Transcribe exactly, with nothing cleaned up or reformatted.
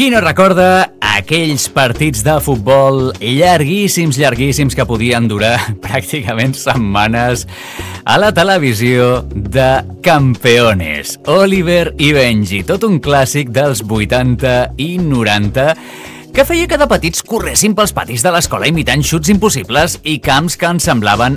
Qui no recorda aquells partits de futbol llarguíssims, llarguíssims que podien durar pràcticament setmanes a la televisió de Campeones, Oliver i Benji, tot un clàssic dels vuitanta i noranta que feia que de petits corressin pels patis de l'escola imitant xuts impossibles i camps que ens semblaven